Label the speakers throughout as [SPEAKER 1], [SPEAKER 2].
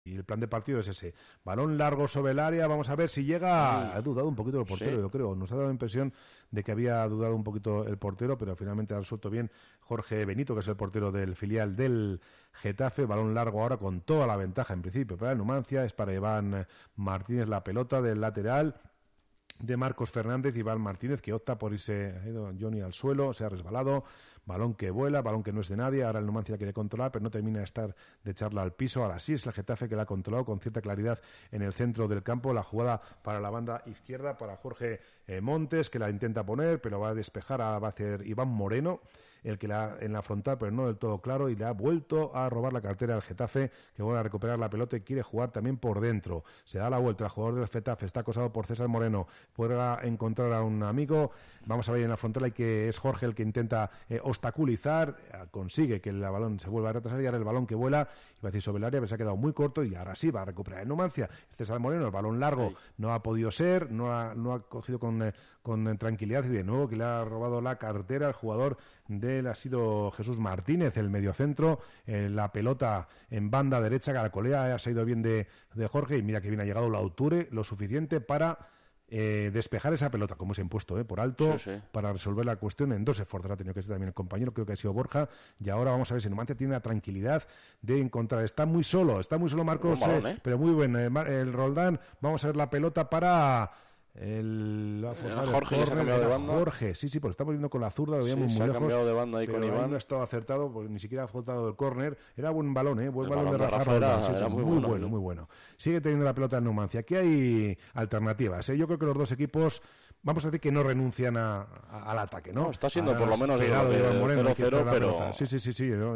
[SPEAKER 1] Y el plan de partido es ese. Balón largo sobre el área, vamos a ver si llega. Ha dudado un poquito el portero, yo creo. Nos ha dado la impresión de que había dudado un poquito el portero, pero finalmente ha resuelto bien Jorge Benito, que es el portero del filial del Getafe. Balón largo ahora con toda la ventaja en principio para el Numancia. Es para Iván Martínez la pelota del lateral de Marcos Fernández. Iván Martínez, que opta por irse, ha ido Johnny al suelo, se ha resbalado, balón que vuela, balón que no es de nadie. Ahora el Numancia quiere controlar, pero no termina de echarla al piso. Ahora sí es el Getafe que la ha controlado con cierta claridad en el centro del campo. La jugada para la banda izquierda, para Jorge Montes, que la intenta poner, pero va a despejar, va a hacer Iván Moreno, el que en la frontal, pero no del todo claro, y le ha vuelto a robar la cartera al Getafe, que vuelve a recuperar la pelota y quiere jugar también por dentro. Se da la vuelta, el jugador del Getafe está acosado por César Moreno, puede encontrar a un amigo. Vamos a ver en la frontal, y que es Jorge el que intenta obstaculizar, consigue que el balón se vuelva a retrasar, y ahora el balón que vuela, iba a decir sobre el área, pero se ha quedado muy corto, y ahora sí va a recuperar el Numancia. César Moreno, el balón largo no ha podido ser, no ha cogido con tranquilidad, y de nuevo que le ha robado la cartera al jugador ha sido Jesús Martínez, el mediocentro. La pelota en banda derecha, caracolea, ha salido bien de Jorge, y mira que bien ha llegado Lauture, lo suficiente para despejar esa pelota, como se ha impuesto por alto, para resolver la cuestión en dos esfuerzos. Ha tenido que ser también el compañero, creo que ha sido Borja, y ahora vamos a ver si Numancia tiene la tranquilidad de encontrar. Está muy solo Marcos, balón, pero muy bueno el Roldán. Vamos a ver la pelota para
[SPEAKER 2] Jorge, se ha cambiado de banda.
[SPEAKER 1] Jorge, sí, porque está poniendo con la zurda, lo veíamos muy lejos. Se ha cambiado de banda ahí con Iván. No ha estado acertado, porque ni siquiera ha faltado el córner. Era buen balón, buen balón de Rafa. Era muy bueno. Sigue teniendo la pelota en Numancia. Aquí hay alternativas. Yo creo que los dos equipos, vamos a decir que no renuncian al ataque, ¿no?
[SPEAKER 2] Está siendo por lo menos 0-0, pero...
[SPEAKER 1] Sí, ¿no?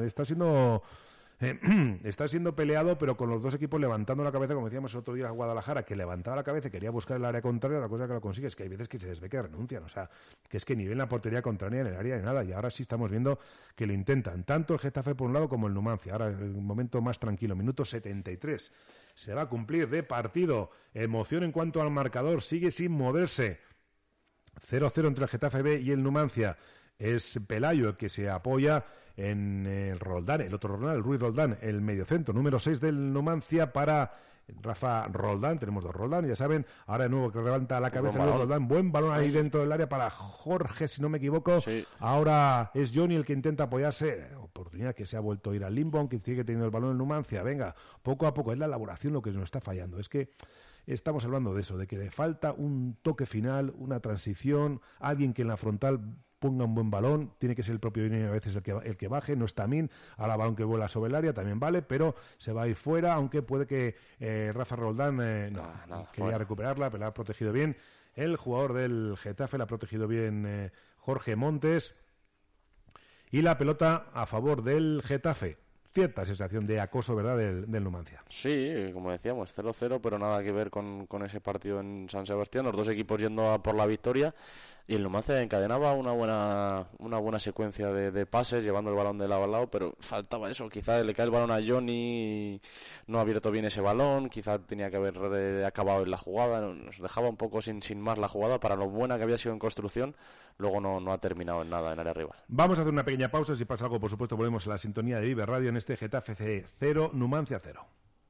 [SPEAKER 1] Está siendo peleado, pero con los dos equipos levantando la cabeza, como decíamos el otro día a Guadalajara, que levantaba la cabeza y quería buscar el área contraria. La cosa que lo consigue es que hay veces que se les ve que renuncian, o sea, que es que ni ven la portería contraria en el área ni nada, y ahora sí estamos viendo que lo intentan, tanto el Getafe por un lado como el Numancia. Ahora el momento más tranquilo, minuto 73, se va a cumplir de partido. Emoción en cuanto al marcador, sigue sin moverse. 0-0 entre el Getafe B y el Numancia. Es Pelayo el que se apoya en el Roldán, el otro Roldán, el Ruiz Roldán, el mediocentro, número 6 del Numancia para Rafa Roldán. Tenemos dos Roldán, ya saben. Ahora de nuevo que levanta la cabeza Luis Roldán, buen balón ahí dentro del área para Jorge, si no me equivoco. Ahora es Johnny el que intenta apoyarse, oportunidad que se ha vuelto a ir al limbo, aunque sigue teniendo el balón en Numancia. Venga, poco a poco, es la elaboración lo que nos está fallando. Es que estamos hablando de eso, de que le falta un toque final, una transición, alguien que en la frontal ponga un buen balón. Tiene que ser el propio Johnny a veces el que baje, no está Min. Ahora balón que vuela sobre el área también vale, pero se va a ir fuera, aunque puede que Rafa Roldán quería recuperarla, pero la ha protegido bien el jugador del Getafe, la ha protegido bien Jorge Montes, y la pelota a favor del Getafe. Cierta sensación de acoso, ¿verdad?, del Numancia.
[SPEAKER 2] Sí, como decíamos, 0-0, pero nada que ver con ese partido en San Sebastián. Los dos equipos yendo a por la victoria, y el Numancia encadenaba una buena secuencia de pases, llevando el balón de lado a lado, pero faltaba eso. Quizá le cae el balón a Johnny, no ha abierto bien ese balón, quizá tenía que haber acabado en la jugada. Nos dejaba un poco sin más la jugada, para lo buena que había sido en construcción. Luego no ha terminado en nada en área rival.
[SPEAKER 1] Vamos a hacer una pequeña pausa. Si pasa algo, por supuesto, volvemos a la sintonía de Vive Radio en este Getafe 0, Numancia 0.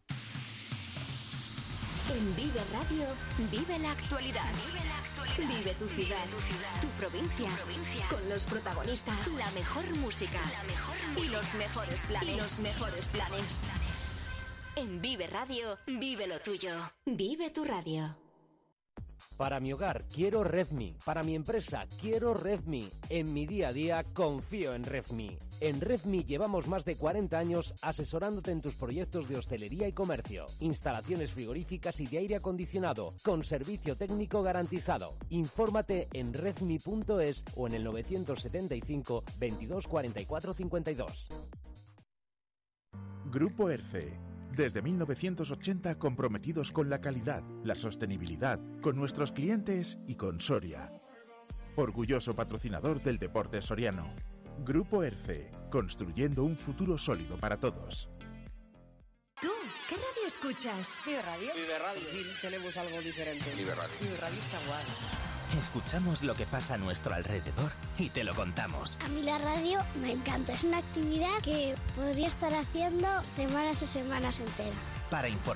[SPEAKER 3] En Vive Radio, vive la actualidad. Vive tu ciudad, tu provincia, con los protagonistas, la mejor música y los mejores planes. En Vive Radio, vive lo tuyo. Vive tu radio.
[SPEAKER 4] Para mi hogar quiero RedMe, para mi empresa quiero RedMe, en mi día a día confío en RedMe. En RedMe llevamos más de 40 años asesorándote en tus proyectos de hostelería y comercio, instalaciones frigoríficas y de aire acondicionado, con servicio técnico garantizado. Infórmate en redme.es o en el 975 22 44 52.
[SPEAKER 5] Grupo ERCE. Desde 1980 comprometidos con la calidad, la sostenibilidad, con nuestros clientes y con Soria. Orgulloso patrocinador del deporte soriano. Grupo ERCE, construyendo un futuro sólido para todos.
[SPEAKER 3] ¿Tú qué radio escuchas?
[SPEAKER 6] Vive Radio.
[SPEAKER 7] Vive Radio.
[SPEAKER 6] Sí, tenemos algo diferente.
[SPEAKER 7] Vive Radio.
[SPEAKER 6] Vive Radio está guay.
[SPEAKER 8] Escuchamos lo que pasa a nuestro alrededor y te lo contamos.
[SPEAKER 9] A mí la radio me encanta. Es una actividad que podría estar haciendo semanas y semanas enteras.
[SPEAKER 8] para informar.